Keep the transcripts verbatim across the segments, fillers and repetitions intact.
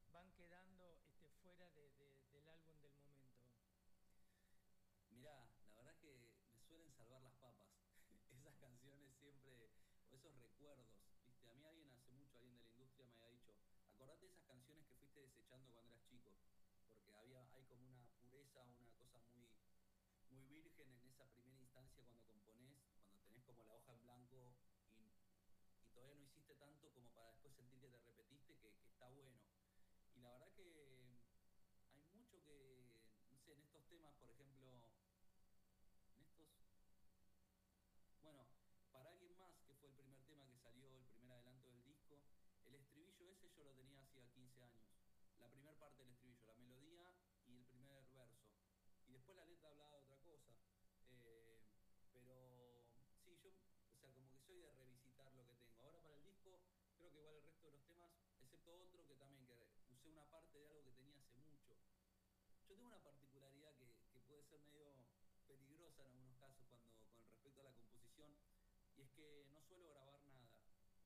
van quedando este, fuera de, de, del álbum del momento? Mirá, la verdad que me suelen salvar las papas. Esas canciones siempre, o esos recuerdos, ¿viste? A mí alguien hace mucho, alguien de la industria me había dicho, acordate de esas canciones que fuiste desechando cuando eras chico, porque había, hay como una pureza, una cosa muy, muy virgen en esa primera instancia cuando componés, cuando tenés como la hoja en blanco y, y todavía no hiciste tanto como para después sentir que te repetiste, que, que está bueno. Y la verdad que hay mucho que, no sé, en estos temas, por ejemplo, en estos, bueno, para alguien más, que fue el primer tema que salió, el primer adelanto del disco, el estribillo ese yo lo tenía hacía quince años. La primera parte del estribillo, la melodía y el primer verso. Y después la letra hablaba de otra cosa. Eh, pero sí, yo, o sea, como que soy de revisitar lo que tengo. Ahora para el disco, creo que igual el resto de los temas, excepto otro que también, que usé una parte de algo que tenía hace mucho. Yo tengo una particularidad que, que puede ser medio peligrosa en algunos casos cuando con respecto a la composición, y es que no suelo grabar nada.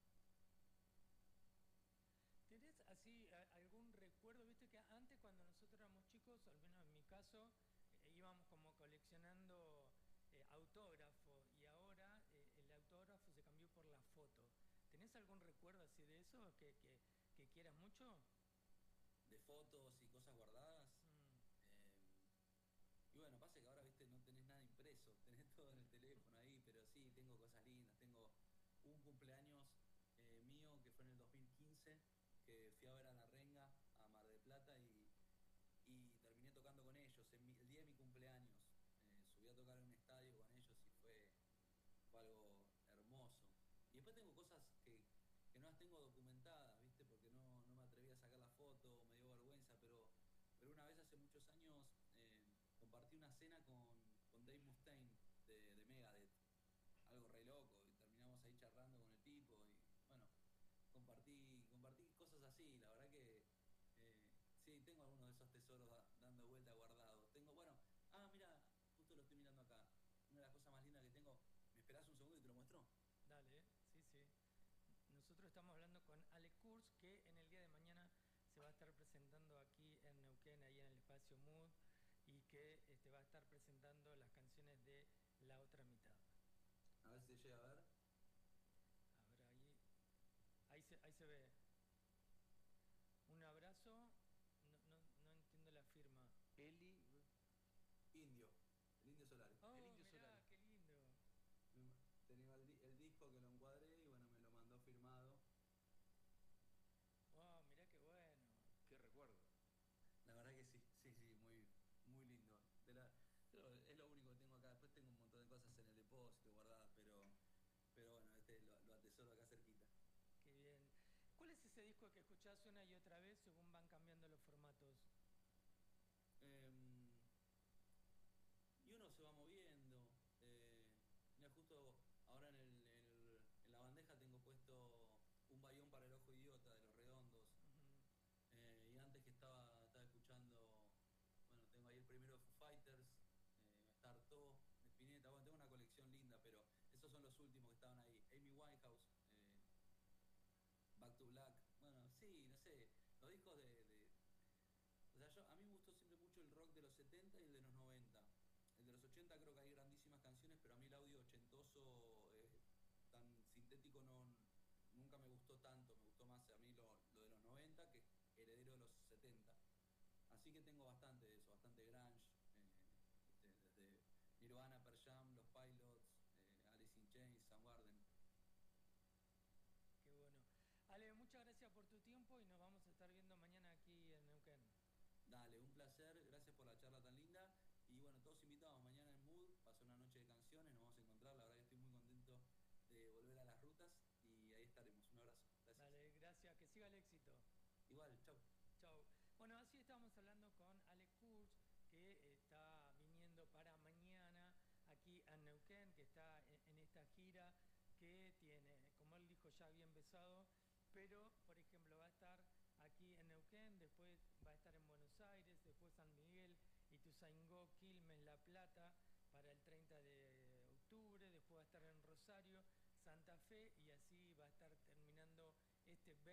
¿Tenés así a- algún recuerdo? Viste que antes cuando nosotros éramos chicos, al menos en mi caso, eh, íbamos como coleccionando eh, autógrafos y ahora eh, el autógrafo se cambió por la foto. ¿Tenés algún recuerdo así de eso que, que, que quieras mucho? De fotos y cosas guardadas. Mm. Eh, y bueno, pasa que ahora, viste, no tenés nada impreso, tenés todo en el teléfono ahí, pero sí, tengo cosas lindas. Tengo un cumpleaños eh, mío que fue en el dos mil quince, que fui a ver a La Renga, a Mar del Plata, y, y terminé tocando con ellos en mi- el día de mi cumpleaños. Eh, subí a tocar en un estadio con ellos y fue, fue algo hermoso. Y después tengo cosas que, que no las tengo documentadas, ¿viste? Porque no, no me atreví a sacar la foto, me dio vergüenza, pero, pero una vez hace muchos años eh, compartí una cena con, con Dave Mustaine de, de Megadeth, algo re loco, y terminamos ahí charlando con el tipo, y bueno, compartí, compartí cosas así, la verdad que eh, sí, tengo algunos de esos tesoros da- dando vuelta guardados. Tengo, bueno, ah, mira, justo lo estoy mirando acá. Una de las cosas más lindas que tengo, ¿me esperás un segundo y te lo muestro? Dale, ¿eh? Sí, sí. Nosotros estamos hablando con Ale Kurz, que en el día de mañana se va a estar presentando aquí en Neuquén, ahí en el espacio Mood, y que este, va a estar presentando las canciones de La Otra Mitad. A ver si se llega a ver. A ver, ahí, ahí, se, ahí se ve. Un abrazo, no, no, no entiendo la firma. Eli, Indio, el Indio Solari. el Oh, Indio Solari. mirá, qué lindo. Me- Tenía el, di- el disco que lo encuadré y bueno, me lo mandó firmado. Wow, mirá qué bueno. Qué recuerdo. La verdad que sí, sí, sí, muy, muy lindo. De la, pero es lo único que tengo acá. Después tengo un montón de cosas en el depósito guardadas, pero, pero bueno, este lo, lo atesoro acá cerquita. Qué bien. ¿Cuál es ese disco que escuchás una y otra vez según van cambiando los formatos? Em, y uno se va moviendo. Eh, mira, justo ahora en, el, en, el- en la bandeja tengo puesto un bayón para el ojo idiota de los redondos. Ujú. Eh, y antes que estaba, estaba escuchando, bueno, tengo ahí el primero de Foo Fighters, eh, está Artaud, de Spinetta, bueno, tengo una colección linda, pero esos son los últimos que estaban ahí. Amy Winehouse, eh, Back to Black, bueno, sí, no sé, los discos de, de- o sea, yo, a mí me gustó siempre mucho el rock de los setenta y el de los noventa. El de los ochenta creo que hay grandísimas canciones, pero a mí el audio ochentoso, eh, tan sintético, no, nunca me gustó tanto. Me gustó más a mí lo, lo de los noventa, que heredero de los setenta. Así que tengo bastante de eso, bastante grunge, eh, este, desde Nirvana, Pearl Jam, Los Pilots, eh, Alice in Chains, Soundgarden. Qué bueno. Ale, muchas gracias por tu tiempo y nos vamos a estar viendo mañana aquí en Neuquén. Dale, un placer, gracias por la charla tan linda. Y bueno, todos invitados mañana en Mood, va a ser una noche de canciones, nos vamos a encontrar. La verdad que estoy muy contento de volver a las rutas y ahí estaremos. Un abrazo, gracias. Dale, gracias, que siga el éxito. Igual, chau. Chau. Bueno, así estamos hablando con Ale Kurz, que está viniendo para mañana aquí a Neuquén, que está en, en esta gira que tiene, como él dijo, ya bien besado, pero, por ejemplo, va a estar aquí en Neuquén, después va a estar en Buenos Aires, después San Miguel, Ituzaingó, Quilmes, La Plata, para el treinta de octubre, después va a estar en Rosario, Santa Fe y